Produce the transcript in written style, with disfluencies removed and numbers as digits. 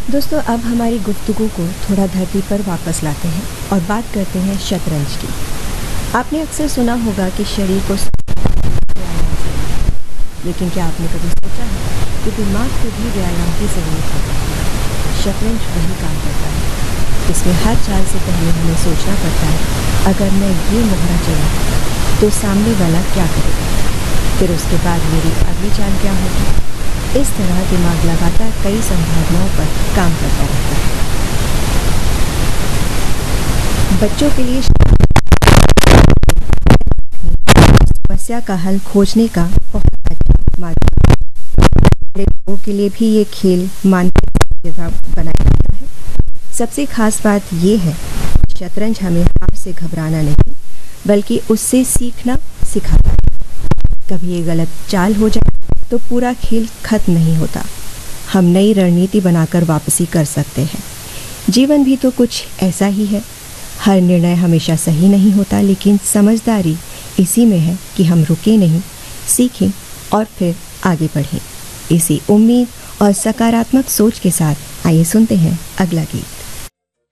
दोस्तों, अब हमारी गुफ्तगू को थोड़ा धरती पर वापस लाते हैं और बात करते हैं शतरंज की। आपने अक्सर सुना होगा कि शरीर को लेकिन क्या आपने कभी सोचा है कि दिमाग को भी व्यायाम की ज़रूरत है? शतरंज वही काम करता है। इसमें हर चाल से पहले हमें सोचना पड़ता है, अगर मैं ये मोहरा चला तो सामने वाला क्या करेगा, फिर उसके बाद मेरी अगली चाल क्या होगी। इस तरह दिमाग लगातार कई संभावनाओं पर काम करता रहता है। बच्चों के लिए समस्या का हल खोजने का बहुत अच्छा माध्यम है। बड़े लोगों के लिए भी ये खेल मानसिक जगह बनाया जाता है। सबसे खास बात ये है, शतरंज हमें हार से घबराना नहीं, बल्कि उससे सीखना सिखाता है। कभी ये गलत चाल हो जाए तो पूरा खेल खत्म नहीं होता, हम नई रणनीति बनाकर वापसी कर सकते हैं। जीवन भी तो कुछ ऐसा ही है। हर निर्णय हमेशा सही नहीं होता, लेकिन समझदारी इसी में है कि हम रुकें नहीं, सीखें और फिर आगे बढ़ें। इसी उम्मीद और सकारात्मक सोच के साथ आइए सुनते हैं अगला गीत।